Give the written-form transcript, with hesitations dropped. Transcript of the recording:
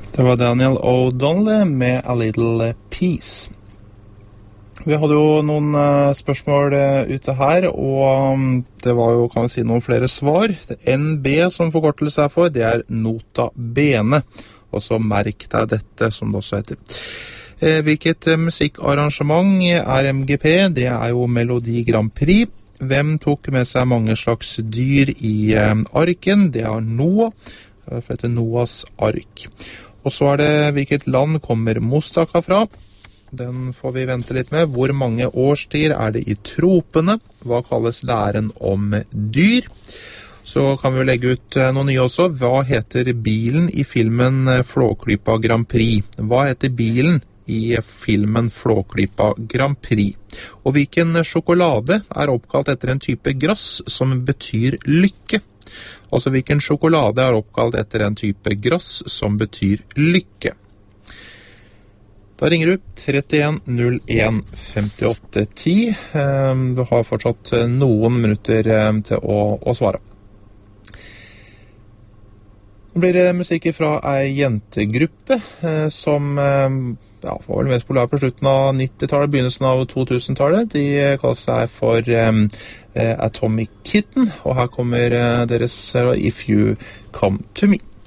Det var Daniel O'Donnell med A Little Peace. Vi hadde jo noen spørsmål ute her, og det var jo, kan vi si, noen flere svar. NB som forkortelse er for, det er Nota Bene. Og så merk deg dette, som det også heter. Hvilket musikkarrangement er MGP? Det er jo Melodi Grand Prix. Hvem tok med seg mange slags dyr i arken? Det er Noah, for det heter Noahs ark. Og så er det hvilket land kommer moussaka fra? Den får vi vente litt med. Hvor mange årstider er det i tropene? Hva kalles læren om dyr? Så kan vi jo legge ut noe nye også. Hva heter bilen i filmen Flåklypa Grand Prix? Hva heter bilen i filmen Flåklypa Grand Prix? Og hvilken sjokolade er oppkalt etter en type grass som betyr lykke? Altså hvilken sjokolade er oppkalt etter en type grass som betyr lykke? Da ringer du 31 01 58 10. Du har fortsatt noen minutter til å svare. Nå blir det musikk fra en jentegruppe som var vel mest populær på slutten av 90-tallet, begynnelsen av 2000-tallet. De kaller seg for Atomic Kitten, og her kommer deres If You Come To Me.